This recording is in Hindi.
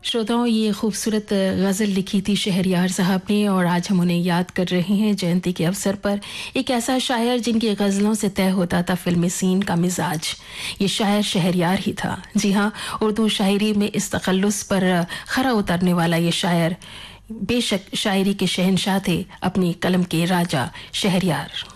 श्रोताओं, ये खूबसूरत गज़ल लिखी थी शहरयार साहब ने और आज हम उन्हें याद कर रहे हैं जयंती के अवसर पर। एक ऐसा शायर जिनकी गज़लों से तय होता था फिल्मी सीन का मिजाज, ये शायर शहरयार ही था। जी हाँ, उर्दू शायरी में इस तखल्लुस पर खरा उतरने वाला ये शायर बेशक शायरी के शहंशाह थे, अपनी कलम के राजा शहरयार।